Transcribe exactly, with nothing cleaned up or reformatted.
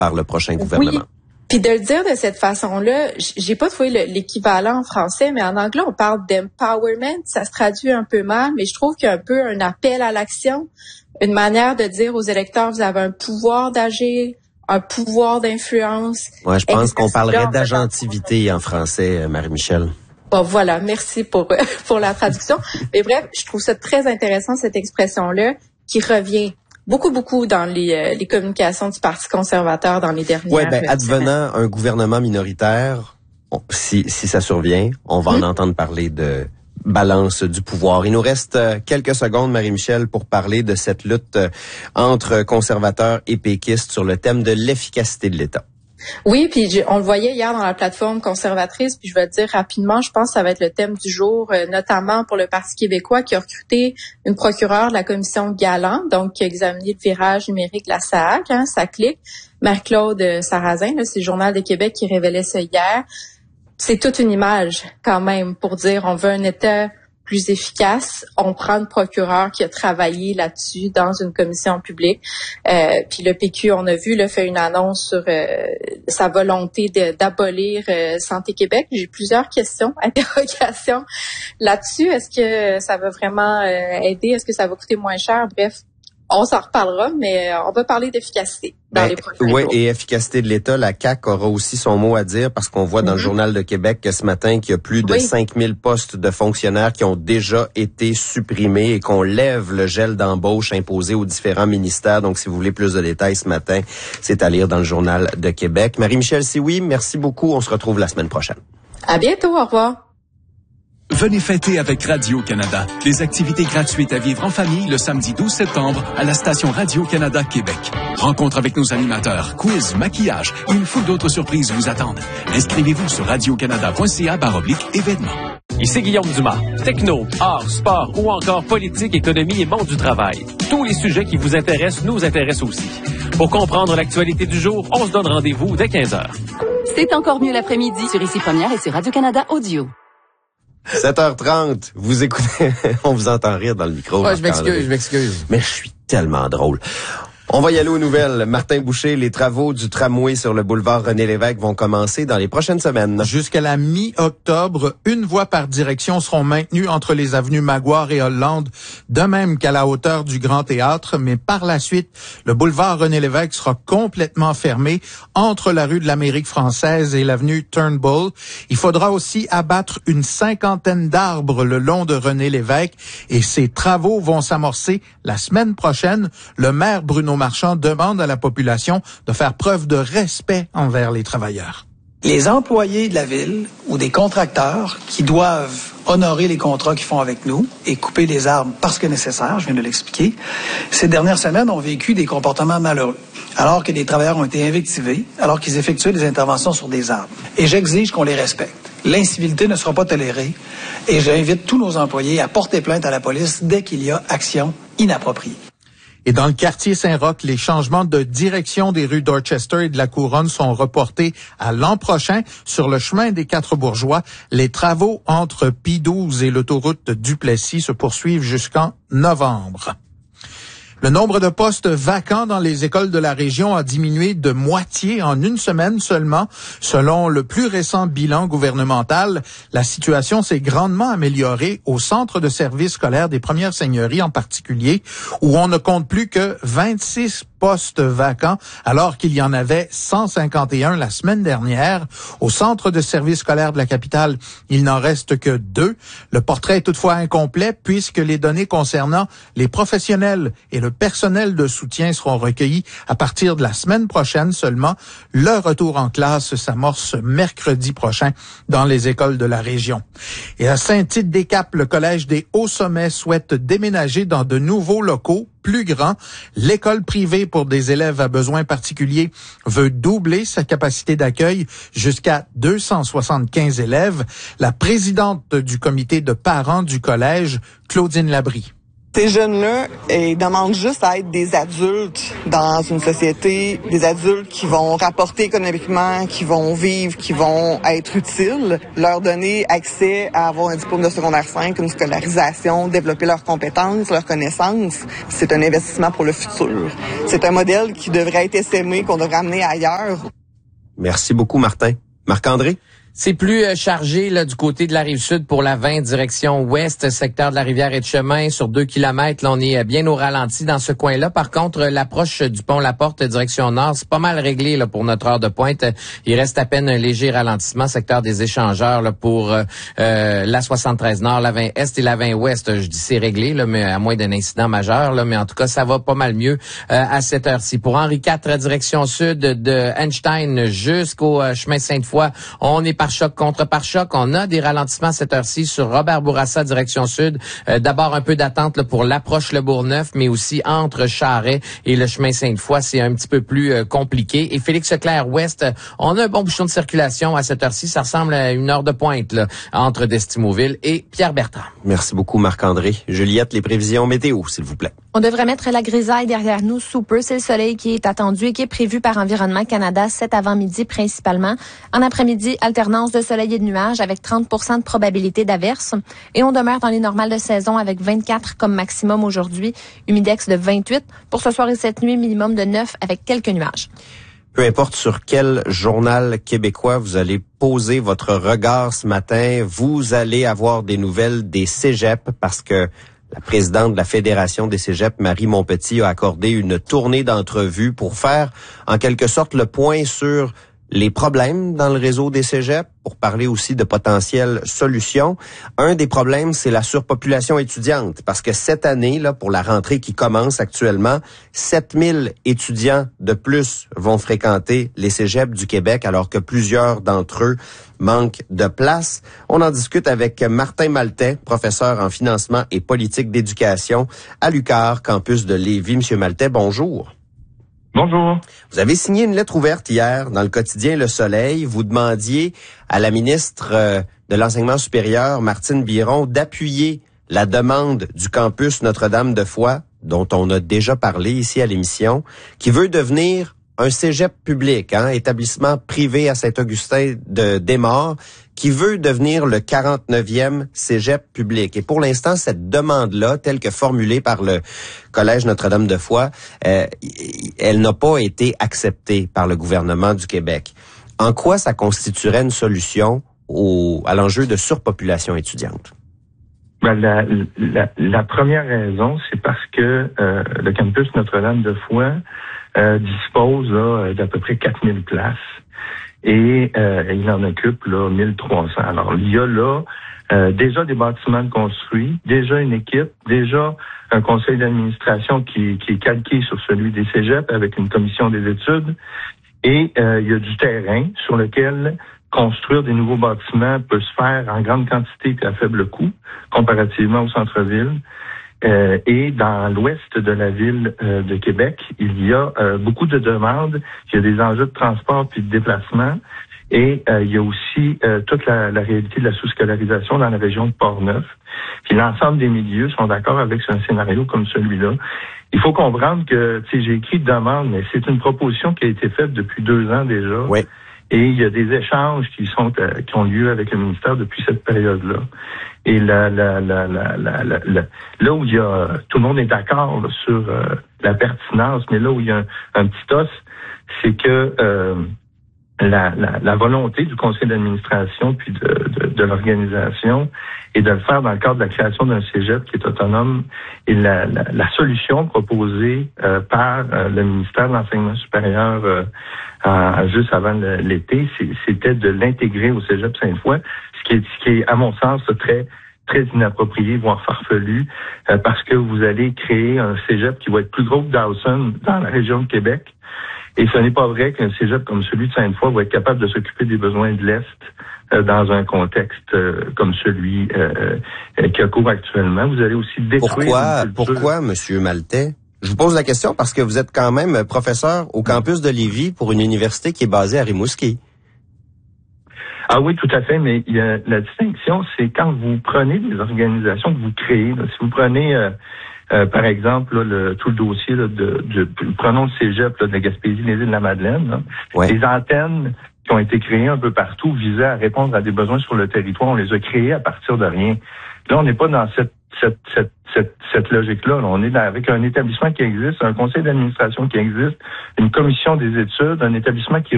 par le prochain gouvernement. Oui. Puis de le dire de cette façon-là, j'ai pas trouvé le, l'équivalent en français, mais en anglais, on parle d'empowerment. Ça se traduit un peu mal, mais je trouve qu'il y a un peu un appel à l'action, une manière de dire aux électeurs, vous avez un pouvoir d'agir, un pouvoir d'influence. Ouais, je pense qu'on parlerait d'agentivité en français, Marie-Michel. Bon, voilà, merci pour pour la traduction. Mais bref, je trouve ça très intéressant, cette expression-là, qui revient beaucoup, beaucoup dans les, euh, les communications du Parti conservateur dans les dernières années. Oui, ben, advenant un gouvernement minoritaire, on, si, si ça survient, on va mmh. en entendre parler de balance du pouvoir. Il nous reste quelques secondes, Marie-Michel, pour parler de cette lutte entre conservateurs et péquistes sur le thème de l'efficacité de l'État. Oui, puis on le voyait hier dans la plateforme conservatrice, puis je vais le dire rapidement, je pense que ça va être le thème du jour, euh, notamment pour le Parti québécois qui a recruté une procureure de la commission Galland, donc qui a examiné le virage numérique de la S A A C, hein, ça clique. Marie-Claude Sarrazin, là, c'est le Journal de Québec qui révélait ça hier. C'est toute une image quand même pour dire on veut un État plus efficace. On prend une procureure qui a travaillé là-dessus dans une commission publique. Euh, puis le P Q, on a vu, là, fait une annonce sur euh, sa volonté de, d'abolir euh, Santé Québec. J'ai plusieurs questions, interrogations là-dessus. Est-ce que ça va vraiment euh, aider? Est-ce que ça va coûter moins cher? Bref, on s'en reparlera, mais on va parler d'efficacité dans ben, les prochains oui, jours. Et efficacité de l'État, la C A Q aura aussi son mot à dire parce qu'on voit dans mm-hmm. le Journal de Québec que ce matin qu'il y a plus de oui. cinq mille postes de fonctionnaires qui ont déjà été supprimés et qu'on lève le gel d'embauche imposé aux différents ministères. Donc, si vous voulez plus de détails ce matin, c'est à lire dans le Journal de Québec. Marie-Michel Sioui, merci beaucoup. On se retrouve la semaine prochaine. À bientôt. Au revoir. Venez fêter avec Radio-Canada les activités gratuites à vivre en famille le samedi douze septembre à la station Radio-Canada Québec. Rencontre avec nos animateurs, quiz, maquillage et une foule d'autres surprises vous attendent. Inscrivez-vous sur radiocanada.ca barre oblique événements. Ici Guillaume Dumas. Techno, art, sport ou encore politique, économie et monde du travail. Tous les sujets qui vous intéressent nous intéressent aussi. Pour comprendre l'actualité du jour, on se donne rendez-vous dès quinze heures. C'est encore mieux l'après-midi sur Ici Première et sur Radio-Canada Audio. sept heures trente, vous écoutez, on vous entend rire dans le micro. Ouais, je m'excuse, je m'excuse. Mais je suis tellement drôle. On va y aller aux nouvelles. Martin Boucher, les travaux du tramway sur le boulevard René-Lévesque vont commencer dans les prochaines semaines. Jusqu'à la mi-octobre, une voie par direction seront maintenues entre les avenues Maguire et Hollande, de même qu'à la hauteur du Grand Théâtre, mais par la suite, le boulevard René-Lévesque sera complètement fermé entre la rue de l'Amérique française et l'avenue Turnbull. Il faudra aussi abattre une cinquantaine d'arbres le long de René-Lévesque et ces travaux vont s'amorcer la semaine prochaine. Le maire Bruno Marchand demande à la population de faire preuve de respect envers les travailleurs. Les employés de la ville ou des contracteurs qui doivent honorer les contrats qu'ils font avec nous et couper les arbres parce que nécessaire, je viens de l'expliquer, ces dernières semaines ont vécu des comportements malheureux, alors que des travailleurs ont été invectivés, alors qu'ils effectuaient des interventions sur des arbres. Et j'exige qu'on les respecte. L'incivilité ne sera pas tolérée et j'invite tous nos employés à porter plainte à la police dès qu'il y a action inappropriée. Et dans le quartier Saint-Roch, les changements de direction des rues Dorchester et de la Couronne sont reportés à l'an prochain. Sur le chemin des Quatre-Bourgeois, les travaux entre P douze et l'autoroute Duplessis se poursuivent jusqu'en novembre. Le nombre de postes vacants dans les écoles de la région a diminué de moitié en une semaine seulement. Selon le plus récent bilan gouvernemental, la situation s'est grandement améliorée au centre de services scolaires des Premières Seigneuries en particulier, où on ne compte plus que vingt-six postes vacants, alors qu'il y en avait cent cinquante et un la semaine dernière. Au centre de services scolaires de la capitale, il n'en reste que deux. Le portrait est toutefois incomplet puisque les données concernant les professionnels et le personnel de soutien seront recueillis à partir de la semaine prochaine seulement. Le retour en classe s'amorce mercredi prochain dans les écoles de la région. Et à Saint-Tite-des-Caps, le Collège des Hauts-Sommets souhaite déménager dans de nouveaux locaux plus grands. L'école privée pour des élèves à besoins particuliers veut doubler sa capacité d'accueil jusqu'à deux cent soixante-quinze élèves. La présidente du comité de parents du collège, Claudine Labrie. Ces jeunes-là, ils demandent juste à être des adultes dans une société, des adultes qui vont rapporter économiquement, qui vont vivre, qui vont être utiles, leur donner accès à avoir un diplôme de secondaire cinq, une scolarisation, développer leurs compétences, leurs connaissances. C'est un investissement pour le futur. C'est un modèle qui devrait être essaimé, qu'on devrait amener ailleurs. Merci beaucoup, Martin. Marc-André? C'est plus euh, chargé là du côté de la Rive-Sud pour la vingt direction ouest, secteur de la rivière et de chemin sur deux kilomètres. Là, on est bien au ralenti dans ce coin-là. Par contre, l'approche du pont La Porte direction nord, c'est pas mal réglé là pour notre heure de pointe. Il reste à peine un léger ralentissement, secteur des échangeurs là pour euh, la soixante-treize nord, la vingt est et la vingt ouest. Je dis c'est réglé là, mais à moins d'un incident majeur là, mais en tout cas ça va pas mal mieux euh, à cette heure-ci. Pour Henri quatre direction sud de Einstein jusqu'au euh, chemin Sainte-Foy, on est pare-choc contre pare-choc. On a des ralentissements à cette heure-ci sur Robert Bourassa, direction sud. Euh, d'abord, un peu d'attente là, pour l'approche Le Bourgneuf, mais aussi entre Charret et le chemin Sainte-Foy. C'est un petit peu plus euh, compliqué. Et Félix-Leclerc Ouest, on a un bon bouchon de circulation à cette heure-ci. Ça ressemble à une heure de pointe là, entre Destimoville et Pierre-Bertrand. Merci beaucoup, Marc-André. Juliette, les prévisions météo, s'il vous plaît. On devrait mettre la grisaille derrière nous sous peu. C'est le soleil qui est attendu et qui est prévu par Environnement Canada cet avant-midi principalement. En après-midi, alternance de soleil et de nuages avec trente pour cent de probabilité d'averse. Et on demeure dans les normales de saison avec vingt-quatre comme maximum aujourd'hui. Humidex de vingt-huit. Pour ce soir et cette nuit, minimum de neuf avec quelques nuages. Peu importe sur quel journal québécois vous allez poser votre regard ce matin, vous allez avoir des nouvelles des cégeps parce que la présidente de la Fédération des cégeps, Marie Montpetit, a accordé une tournée d'entrevues pour faire en quelque sorte le point sur les problèmes dans le réseau des cégeps, pour parler aussi de potentielles solutions. Un des problèmes, c'est la surpopulation étudiante, parce que cette année, là, pour la rentrée qui commence actuellement, sept mille étudiants de plus vont fréquenter les cégeps du Québec, alors que plusieurs d'entre eux manquent de place. On en discute avec Martin Maltais, professeur en financement et politique d'éducation à l'U Q A R, campus de Lévis. Monsieur Maltais, bonjour. Bonjour. Vous avez signé une lettre ouverte hier dans le quotidien Le Soleil. Vous demandiez à la ministre de l'Enseignement supérieur, Martine Biron, d'appuyer la demande du campus Notre-Dame-de-Foy, dont on a déjà parlé ici à l'émission, qui veut devenir un cégep public, hein, établissement privé à Saint-Augustin de Desmaures, qui veut devenir le quarante-neuvième cégep public. Et pour l'instant, cette demande-là, telle que formulée par le Collège Notre-Dame-de-Foy, euh, elle n'a pas été acceptée par le gouvernement du Québec. En quoi ça constituerait une solution au, à l'enjeu de surpopulation étudiante? Ben, la, la, la première raison, c'est parce que euh, le campus Notre-Dame-de-Foy euh, dispose là, d'à peu près quatre mille places. Et euh, il en occupe là mille trois cents. Alors, il y a là euh, déjà des bâtiments construits, déjà une équipe, déjà un conseil d'administration qui, qui est calqué sur celui des cégeps avec une commission des études. Et euh, il y a du terrain sur lequel construire des nouveaux bâtiments peut se faire en grande quantité et à faible coût, comparativement au centre-ville. Euh, et dans l'ouest de la ville euh, de Québec, il y a euh, beaucoup de demandes, il y a des enjeux de transport puis de déplacement, et euh, il y a aussi euh, toute la, la réalité de la sous-scolarisation dans la région de Portneuf. Puis l'ensemble des milieux sont d'accord avec un scénario comme celui-là. Il faut comprendre que, tu sais, j'ai écrit de demande, mais c'est une proposition qui a été faite depuis deux ans déjà. Oui. Et il y a des échanges qui sont euh, qui ont lieu avec le ministère depuis cette période-là. Et la, la, la, la, la, la, la, là où il y a tout le monde est d'accord là, sur euh, la pertinence, mais là où il y a un, un petit os, c'est que euh, la, la, la volonté du conseil d'administration puis de, de, de l'organisation est de le faire dans le cadre de la création d'un cégep qui est autonome. Et la, la, la solution proposée euh, par euh, le ministère de l'Enseignement supérieur euh, euh, juste avant le, l'été, c'était de l'intégrer au cégep Sainte-Foy, ce qui est, ce qui est à mon sens très très inapproprié, voire farfelu, euh, parce que vous allez créer un cégep qui va être plus gros que Dawson dans la région de Québec. Et ce n'est pas vrai qu'un cégep comme celui de Sainte-Foy va être capable de s'occuper des besoins de l'Est euh, dans un contexte euh, comme celui euh, euh, qui a cours actuellement. Vous allez aussi détruire... Pourquoi, pourquoi, Monsieur Maltais? Je vous pose la question parce que vous êtes quand même professeur au campus de Lévis pour une université qui est basée à Rimouski. Ah oui, tout à fait, mais il y a, la distinction, c'est quand vous prenez des organisations que vous créez. Là, si vous prenez... Euh, Euh, par exemple, là, le, tout le dossier là, de, de, prenons le cégep là, de la Gaspésie, les îles de la Madeleine. Là. Ouais. Les antennes qui ont été créées un peu partout visaient à répondre à des besoins sur le territoire. On les a créées à partir de rien. Là, on n'est pas dans cette cette cette cette, cette logique-là. Là. On est dans, avec un établissement qui existe, un conseil d'administration qui existe, une commission des études, un établissement qui